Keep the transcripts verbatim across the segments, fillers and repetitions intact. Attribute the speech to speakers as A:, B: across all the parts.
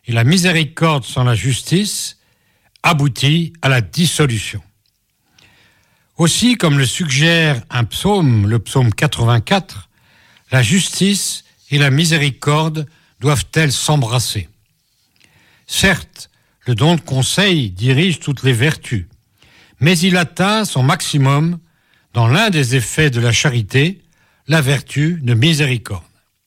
A: et la miséricorde sans la justice aboutit à la dissolution. Aussi, comme le suggère un psaume, le psaume quatre-vingt-quatre, la justice et la miséricorde doivent-elles s'embrasser. Certes, le don de conseil dirige toutes les vertus, mais il atteint son maximum dans l'un des effets de la charité, la vertu de miséricorde.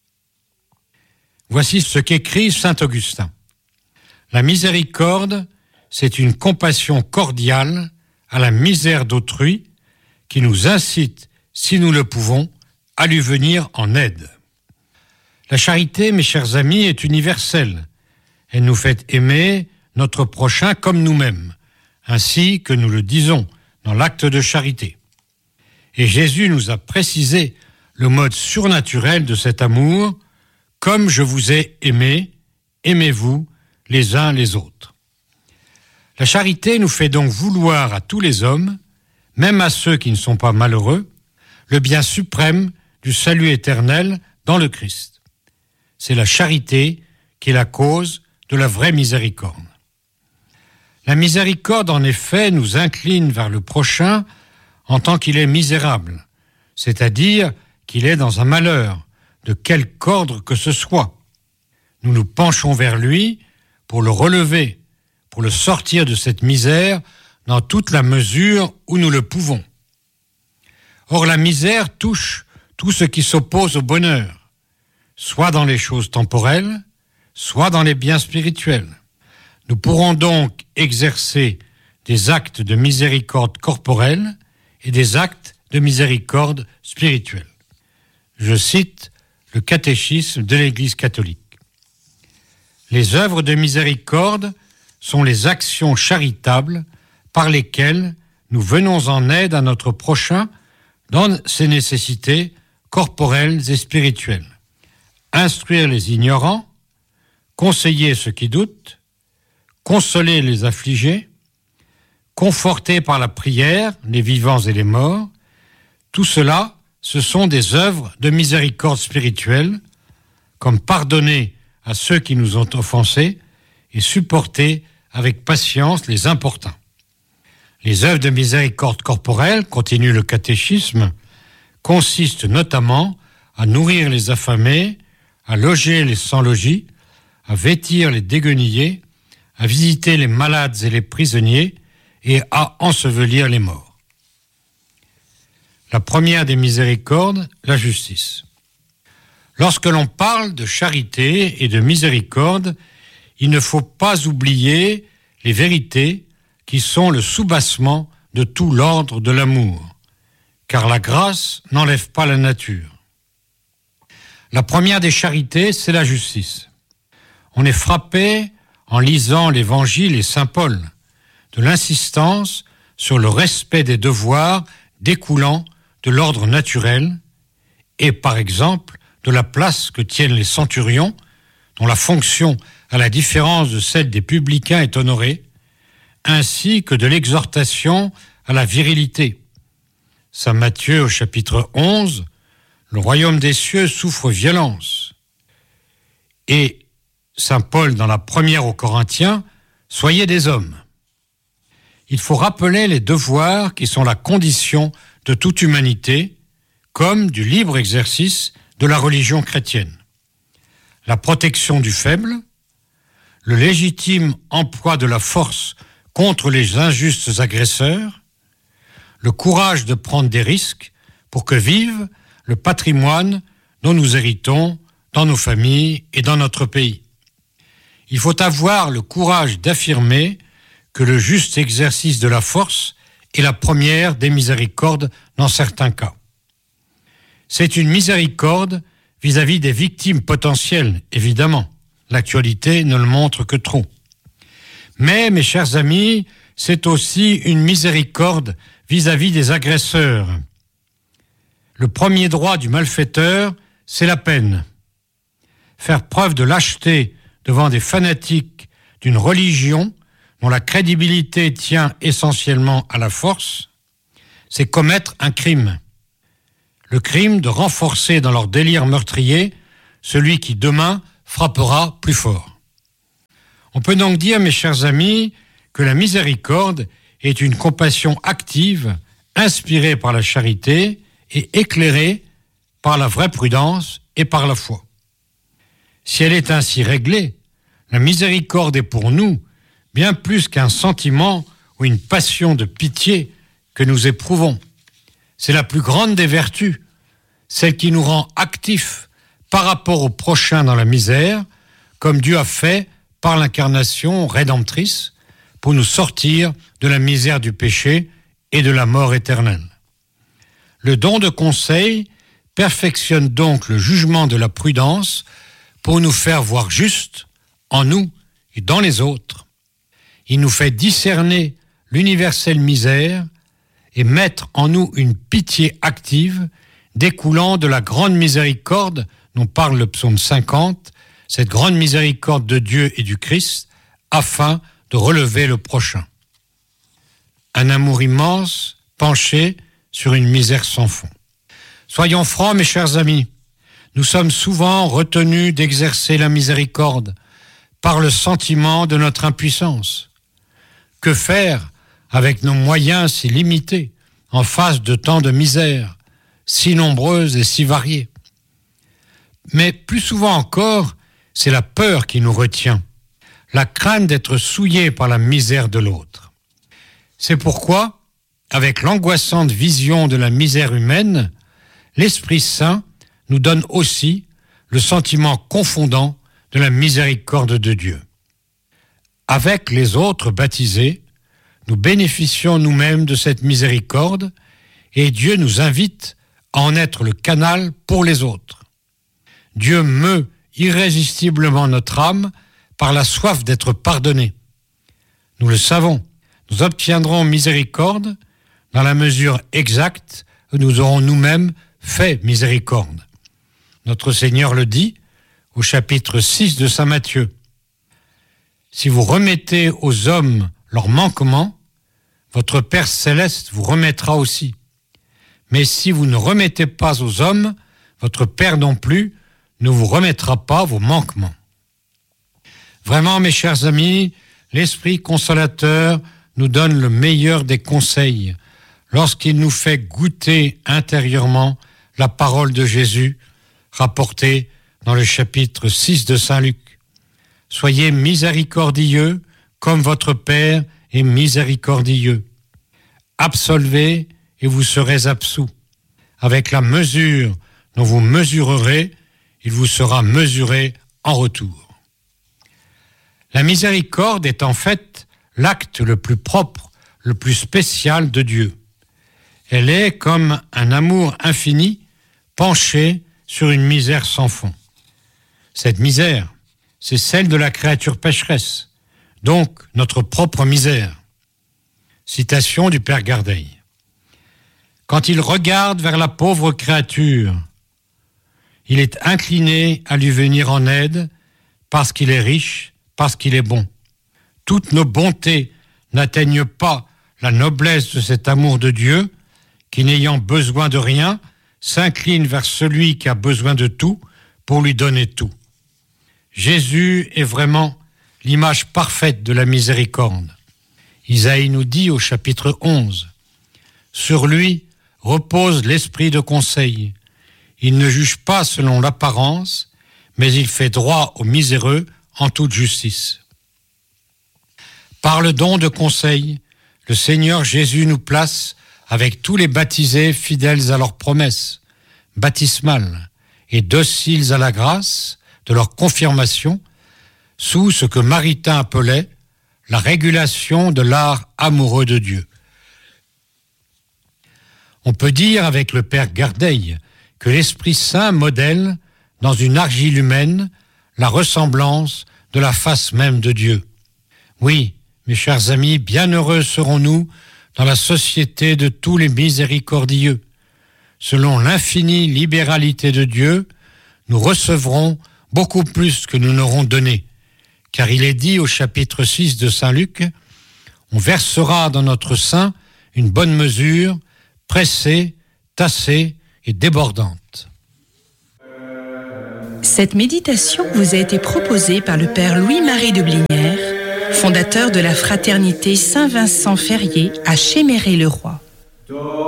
A: Voici ce qu'écrit saint Augustin. La miséricorde, c'est une compassion cordiale à la misère d'autrui qui nous incite, si nous le pouvons, à lui venir en aide. La charité, mes chers amis, est universelle. Elle nous fait aimer notre prochain comme nous-mêmes, ainsi que nous le disons dans l'acte de charité. Et Jésus nous a précisé le mode surnaturel de cet amour, comme je vous ai aimé, aimez-vous les uns les autres. La charité nous fait donc vouloir à tous les hommes, même à ceux qui ne sont pas malheureux, le bien suprême du salut éternel dans le Christ. C'est la charité qui est la cause de la vraie miséricorde. La miséricorde, en effet, nous incline vers le prochain en tant qu'il est misérable, c'est-à-dire qu'il est dans un malheur, de quelque ordre que ce soit. Nous nous penchons vers lui pour le relever, pour le sortir de cette misère dans toute la mesure où nous le pouvons. Or, la misère touche tout ce qui s'oppose au bonheur, soit dans les choses temporelles, soit dans les biens spirituels. Nous pourrons donc exercer des actes de miséricorde corporelle et des actes de miséricorde spirituelle. Je cite le catéchisme de l'Église catholique. Les œuvres de miséricorde sont les actions charitables par lesquelles nous venons en aide à notre prochain dans ses nécessités corporelles et spirituelles. Instruire les ignorants, conseiller ceux qui doutent, consoler les affligés, conforter par la prière les vivants et les morts, tout cela, ce sont des œuvres de miséricorde spirituelle, comme pardonner à ceux qui nous ont offensés et supporter avec patience les importuns. Les œuvres de miséricorde corporelle, continue le catéchisme, consistent notamment à nourrir les affamés, à loger les sans-logis, à vêtir les déguenillés, à visiter les malades et les prisonniers et à ensevelir les morts. La première des miséricordes, la justice. Lorsque l'on parle de charité et de miséricorde, il ne faut pas oublier les vérités qui sont le soubassement de tout l'ordre de l'amour, car la grâce n'enlève pas la nature. La première des charités, c'est la justice. On est frappé, en lisant l'Évangile et saint Paul, de l'insistance sur le respect des devoirs découlant de l'ordre naturel et, par exemple, de la place que tiennent les centurions, dont la fonction, à la différence de celle des publicains, est honorée, ainsi que de l'exhortation à la virilité. Saint Matthieu, au chapitre onze, le royaume des cieux souffre violence. Et saint Paul, dans la première aux Corinthiens, soyez des hommes. Il faut rappeler les devoirs qui sont la condition de toute humanité, comme du libre exercice de la religion chrétienne. La protection du faible, le légitime emploi de la force contre les injustes agresseurs, le courage de prendre des risques pour que vive le patrimoine dont nous héritons dans nos familles et dans notre pays. Il faut avoir le courage d'affirmer que le juste exercice de la force est la première des miséricordes dans certains cas. C'est une miséricorde vis-à-vis des victimes potentielles, évidemment. L'actualité ne le montre que trop. Mais, mes chers amis, c'est aussi une miséricorde vis-à-vis des agresseurs. Le premier droit du malfaiteur, c'est la peine. Faire preuve de lâcheté devant des fanatiques d'une religion dont la crédibilité tient essentiellement à la force, c'est commettre un crime. Le crime de renforcer dans leur délire meurtrier celui qui demain frappera plus fort. On peut donc dire, mes chers amis, que la miséricorde est une compassion active, inspirée par la charité et éclairée par la vraie prudence et par la foi. Si elle est ainsi réglée, la miséricorde est pour nous bien plus qu'un sentiment ou une passion de pitié que nous éprouvons. C'est la plus grande des vertus, celle qui nous rend actifs par rapport au prochain dans la misère, comme Dieu a fait par l'incarnation rédemptrice pour nous sortir de la misère du péché et de la mort éternelle. Le don de conseil perfectionne donc le jugement de la prudence pour nous faire voir juste en nous et dans les autres. Il nous fait discerner l'universelle misère et mettre en nous une pitié active découlant de la grande miséricorde dont parle le psaume cinquante, cette grande miséricorde de Dieu et du Christ, afin de relever le prochain. Un amour immense penché sur une misère sans fond. Soyons francs, mes chers amis, nous sommes souvent retenus d'exercer la miséricorde par le sentiment de notre impuissance. Que faire avec nos moyens si limités en face de tant de misères, si nombreuses et si variées? Mais plus souvent encore, c'est la peur qui nous retient, la crainte d'être souillés par la misère de l'autre. C'est pourquoi, avec l'angoissante vision de la misère humaine, l'Esprit Saint nous donne aussi le sentiment confondant de la miséricorde de Dieu. Avec les autres baptisés, nous bénéficions nous-mêmes de cette miséricorde et Dieu nous invite à en être le canal pour les autres. Dieu meut irrésistiblement notre âme par la soif d'être pardonné. Nous le savons, nous obtiendrons miséricorde dans la mesure exacte où nous aurons nous-mêmes fait miséricorde. Notre Seigneur le dit au chapitre six de saint Matthieu. Si vous remettez aux hommes leurs manquements, votre Père céleste vous remettra aussi. Mais si vous ne remettez pas aux hommes, votre Père non plus ne vous remettra pas vos manquements. Vraiment, mes chers amis, l'Esprit consolateur nous donne le meilleur des conseils lorsqu'il nous fait goûter intérieurement la parole de Jésus rapportée dans le chapitre six de saint Luc. Soyez miséricordieux comme votre Père est miséricordieux. Absolvez et vous serez absous. Avec la mesure dont vous mesurerez, il vous sera mesuré en retour. La miséricorde est en fait l'acte le plus propre, le plus spécial de Dieu. Elle est comme un amour infini penché sur une misère sans fond. Cette misère, c'est celle de la créature pécheresse, donc notre propre misère. Citation du Père Gardeil. Quand il regarde vers la pauvre créature, il est incliné à lui venir en aide parce qu'il est riche, parce qu'il est bon. Toutes nos bontés n'atteignent pas la noblesse de cet amour de Dieu qui, n'ayant besoin de rien, s'incline vers celui qui a besoin de tout pour lui donner tout. Jésus est vraiment l'image parfaite de la miséricorde. Isaïe nous dit au chapitre onze, « Sur lui repose l'esprit de conseil. Il ne juge pas selon l'apparence, mais il fait droit aux miséreux en toute justice. » Par le don de conseil, le Seigneur Jésus nous place avec tous les baptisés fidèles à leurs promesses baptismales et dociles à la grâce de leur confirmation, sous ce que Maritain appelait la régulation de l'art amoureux de Dieu. On peut dire avec le Père Gardeil que l'Esprit Saint modèle dans une argile humaine la ressemblance de la face même de Dieu. Oui, mes chers amis, bienheureux serons-nous dans la société de tous les miséricordieux. Selon l'infinie libéralité de Dieu, nous recevrons beaucoup plus que nous n'aurons donné, car il est dit au chapitre six de saint Luc, « On versera dans notre sein une bonne mesure, pressée, tassée et débordante. »
B: Cette méditation vous a été proposée par le Père Louis-Marie de Blinière fondateur de la fraternité Saint-Vincent-Ferrier à Chéméré-le-Roi.